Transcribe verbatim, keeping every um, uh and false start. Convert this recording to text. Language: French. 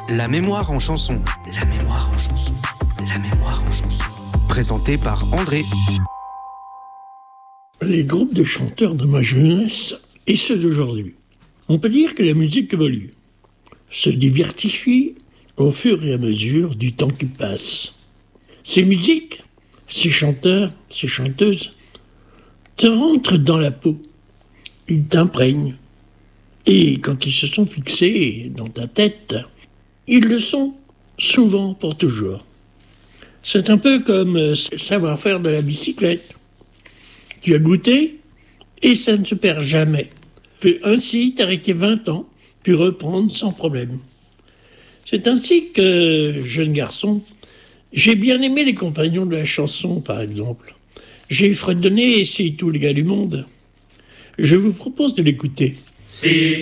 La mémoire en chanson. La mémoire en chanson. La mémoire en chanson. Présenté par André. Les groupes de chanteurs de ma jeunesse et ceux d'aujourd'hui. On peut dire que la musique évolue, se diversifie au fur et à mesure du temps qui passe. Ces musiques, ces chanteurs, ces chanteuses, te rentrent dans la peau, ils t'imprègnent. Et quand ils se sont fixés dans ta tête, ils le sont souvent pour toujours. C'est un peu comme savoir faire de la bicyclette. Tu as goûté et ça ne se perd jamais. Tu peux ainsi t'arrêter vingt ans, puis reprendre sans problème. C'est ainsi que, jeune garçon, j'ai bien aimé les compagnons de la chanson, par exemple. J'ai fredonné C'est tous les gars du monde. Je vous propose de l'écouter. Si